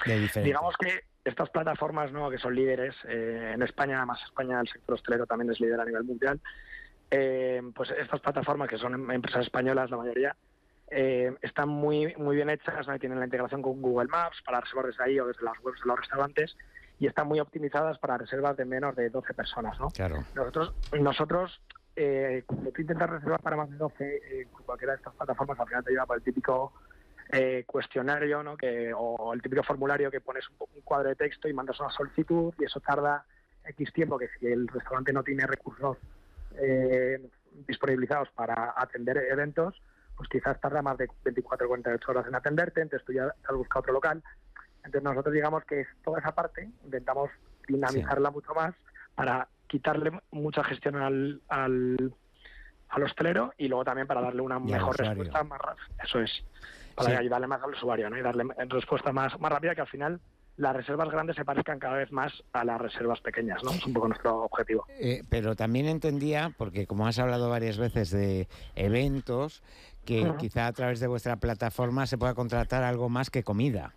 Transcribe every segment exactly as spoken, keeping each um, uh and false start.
de diferente. Digamos que estas plataformas, ¿no?, que son líderes, eh, en España, además España, el sector hostelero también es líder a nivel mundial, eh, pues estas plataformas, que son empresas españolas la mayoría, eh, están muy muy bien hechas, ¿no?, y tienen la integración con Google Maps para reservar desde ahí o desde las webs de los restaurantes, y están muy optimizadas para reservas de menos de doce personas, ¿no? Claro. Nosotros, nosotros eh, cuando tú intentas reservar para más de doce, eh, cualquiera de estas plataformas al final te lleva por el típico eh, cuestionario, ¿no?, que, o el típico formulario que pones un, un cuadro de texto y mandas una solicitud, y eso tarda X tiempo, que si el restaurante no tiene recursos eh, disponibilizados para atender eventos, pues quizás tarda más de veinticuatro o cuarenta y ocho horas en atenderte, entonces tú ya has buscado otro local. Entonces nosotros digamos que es toda esa parte, intentamos dinamizarla sí. mucho más para quitarle mucha gestión al, al, al hostelero, y luego también para darle una y mejor respuesta más rápida. Eso es, para sí. ayudarle más al usuario, ¿no?, y darle respuesta más, más rápida, que al final las reservas grandes se parezcan cada vez más a las reservas pequeñas, ¿no? Es un poco nuestro objetivo. Eh, pero también entendía, porque como has hablado varias veces de eventos, que uh-huh. quizá a través de vuestra plataforma se pueda contratar algo más que comida.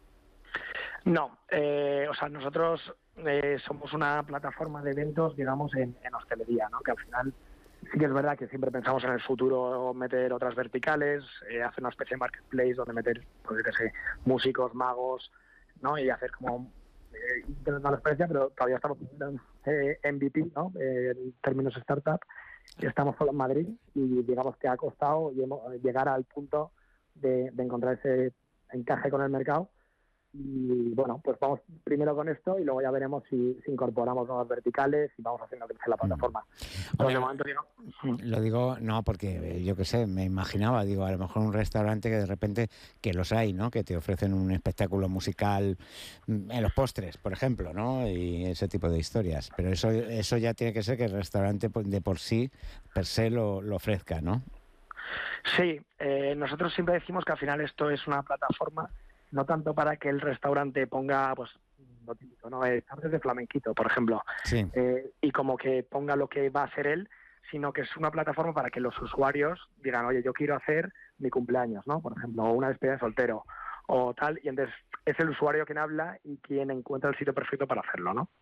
No, eh, o sea, nosotros eh, somos una plataforma de eventos, digamos, en, en hostelería, ¿no?, que al final sí que es verdad que siempre pensamos en el futuro meter otras verticales, eh, hacer una especie de marketplace donde meter, pues yo qué sé, músicos, magos, ¿no?, y hacer como eh, la experiencia, pero todavía estamos en eh, M V P, ¿no?, eh, en términos startup, y estamos solo en Madrid, y digamos que ha costado llegar al punto de, de encontrar ese encaje con el mercado. Y bueno, pues vamos primero con esto y luego ya veremos si, si incorporamos nuevas verticales y vamos haciendo crecer la plataforma. Mm. Pero de momento digo... Lo digo, no, porque yo qué sé, me imaginaba, digo, a lo mejor un restaurante que de repente, que los hay, ¿no?, que te ofrecen un espectáculo musical en los postres, por ejemplo, ¿no?, y ese tipo de historias. Pero eso eso ya tiene que ser que el restaurante de por sí, per se, lo, lo ofrezca, ¿no? Sí, eh, nosotros siempre decimos que al final esto es una plataforma no tanto para que el restaurante ponga, pues, lo típico, ¿no?, eh, tardes de flamenquito, por ejemplo, sí. eh, y como que ponga lo que va a hacer él, sino que es una plataforma para que los usuarios digan, oye, yo quiero hacer mi cumpleaños, ¿no?, por ejemplo, o una despedida de soltero, o tal, y entonces es el usuario quien habla y quien encuentra el sitio perfecto para hacerlo, ¿no?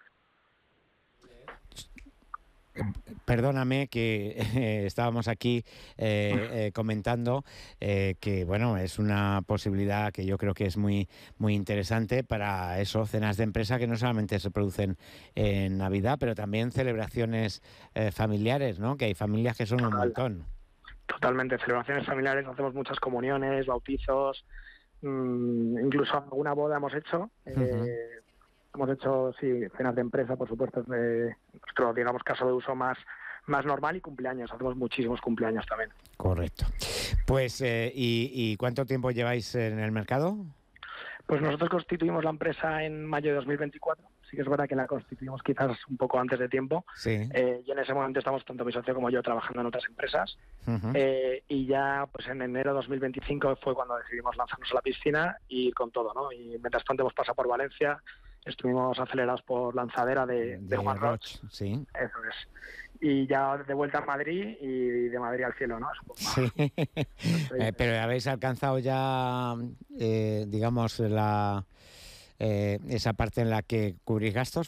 Perdóname que eh, estábamos aquí eh, eh, comentando eh, que bueno, es una posibilidad que yo creo que es muy muy interesante para eso, cenas de empresa que no solamente se producen en Navidad, pero también celebraciones eh, familiares, ¿no?, que hay familias que son Total. un montón. Totalmente, celebraciones familiares, hacemos muchas comuniones, bautizos, mmm, incluso alguna boda hemos hecho. Eh, uh-huh. Hemos hecho, sí, cenas de empresa, por supuesto, es de nuestro, digamos, caso de uso más, más normal, y cumpleaños. Hacemos muchísimos cumpleaños también. Correcto. Pues, eh, ¿y, ¿y cuánto tiempo lleváis en el mercado? Pues nosotros constituimos la empresa en mayo de dos mil veinticuatro. Sí que es verdad que la constituimos quizás un poco antes de tiempo. Sí. Eh, y en ese momento estamos tanto mi socio como yo trabajando en otras empresas. Uh-huh. Eh, y ya pues en enero de dos mil veinticinco fue cuando decidimos lanzarnos a la piscina y ir con todo, ¿no? Y mientras tanto hemos pasado por Valencia, estuvimos acelerados por Lanzadera de, de, de Juan Roch. Sí. Eso es. Y ya de vuelta a Madrid y de Madrid al cielo, ¿no? Es un poco sí. eh, pero habéis alcanzado ya, eh, digamos, la eh, esa parte en la que cubrís gastos.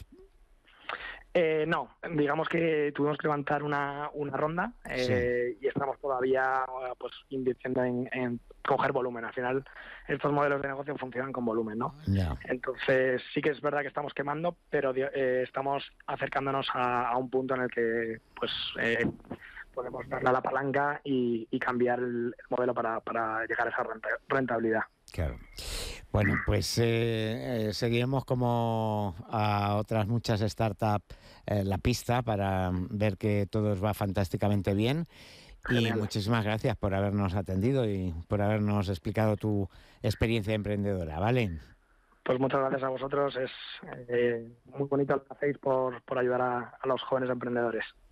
Eh, no, digamos que tuvimos que levantar una, una ronda eh, sí. y estamos todavía pues invirtiendo en, en coger volumen. Al final estos modelos de negocio funcionan con volumen, ¿no? Yeah. Entonces sí que es verdad que estamos quemando, pero eh, estamos acercándonos a, a un punto en el que pues eh, podemos darle a la palanca y, y cambiar el modelo para, para llegar a esa rentabilidad. Claro. Bueno, pues eh, eh, seguiremos como a otras muchas startups eh, la pista para ver que todo va fantásticamente bien. Genial. Y muchísimas gracias por habernos atendido y por habernos explicado tu experiencia emprendedora, ¿vale? Pues muchas gracias a vosotros. Es eh, muy bonito lo que hacéis por, por ayudar a, a los jóvenes emprendedores.